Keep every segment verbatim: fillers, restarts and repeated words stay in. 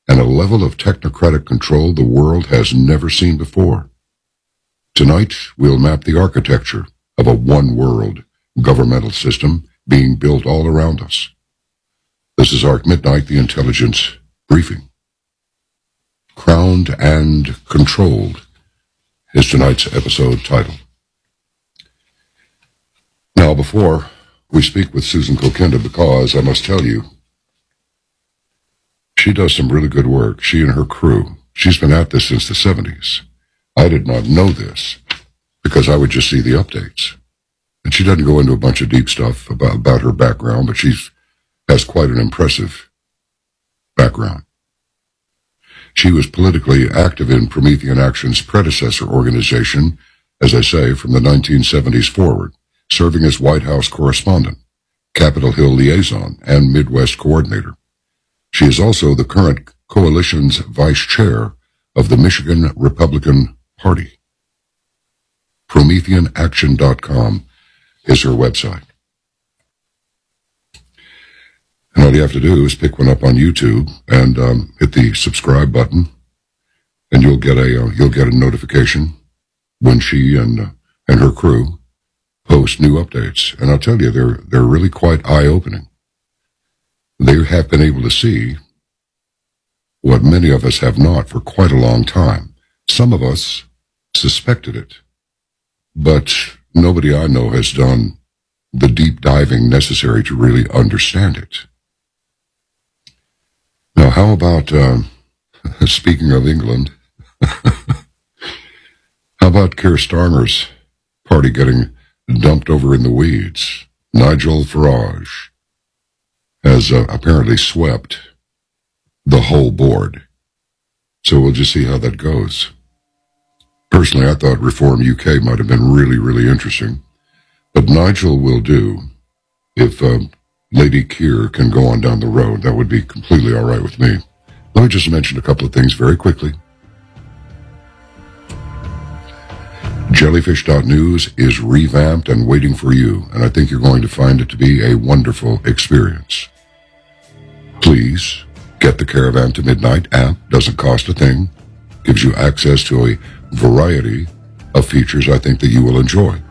and a level of technocratic control the world has never seen before. Tonight, we'll map the architecture of a one-world governmental system being built all around us. This is Arc Midnight, the intelligence briefing. Crowned and Controlled is tonight's episode title. Now, before we speak with Susan Kokinda, because I must tell you, she does some really good work, she and her crew. She's been at this since the seventies. I did not know this because I would just see the updates. And she doesn't go into a bunch of deep stuff about, about her background, but she has quite an impressive background. She was politically active in Promethean Action's predecessor organization, as I say, from the nineteen seventies forward, serving as White House correspondent, Capitol Hill liaison, and Midwest coordinator. She is also the current coalition's vice chair of the Michigan Republican Party. Promethean Action dot com is her website. And all you have to do is pick one up on YouTube and um, hit the subscribe button, and you'll get a uh, you'll get a notification when she and uh, and her crew post new updates. And I'll tell you, they're they're really quite eye-opening. They have been able to see what many of us have not for quite a long time. Some of us suspected it, but nobody I know has done the deep diving necessary to really understand it. Now, how about, uh, speaking of England, how about Keir Starmer's party getting dumped over in the weeds? Nigel Farage has uh, apparently swept the whole board. So we'll just see how that goes. Personally, I thought Reform U K might have been really, really interesting. But Nigel will do. If uh, Lady Keir can go on down the road, that would be completely all right with me. Let me just mention a couple of things very quickly. Jellyfish dot news is revamped and waiting for you, and I think you're going to find it to be a wonderful experience. Please get the Caravan to Midnight app. Doesn't cost a thing. Gives you access to a variety of features I think that you will enjoy.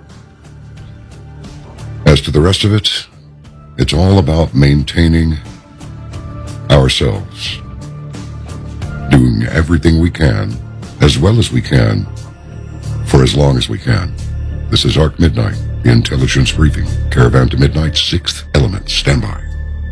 As to the rest of it, it's all about maintaining ourselves, doing everything we can, as well as we can, for as long as we can. This is Arc Midnight, the intelligence briefing. Caravan to Midnight, sixth element. Stand by.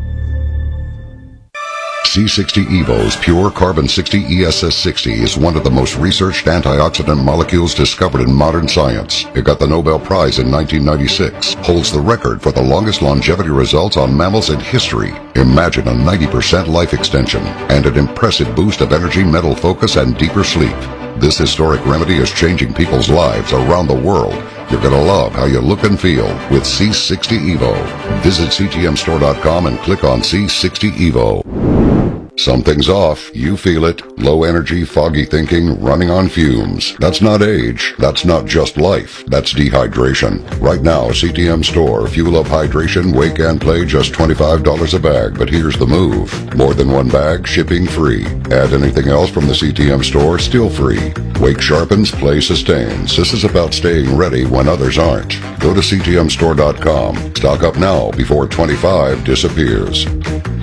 C sixty Evo's Pure Carbon sixty E S S sixty is one of the most researched antioxidant molecules discovered in modern science. It got the Nobel Prize in nineteen ninety-six, holds the record for the longest longevity results on mammals in history. Imagine a ninety percent life extension and an impressive boost of energy, mental focus, and deeper sleep. This historic remedy is changing people's lives around the world. You're going to love how you look and feel with C sixty Evo. Visit C T M store dot com and click on C sixty Evo. Something's off. You feel it. Low energy, foggy thinking, running on fumes. That's not age. That's not just life. That's dehydration. Right now, C T M Store. Fuel up hydration, wake and play, just twenty-five dollars a bag. But here's the move. More than one bag, shipping free. Add anything else from the C T M Store, still free. Wake sharpens, play sustains. This is about staying ready when others aren't. Go to C T M store dot com. Stock up now before twenty-five disappears.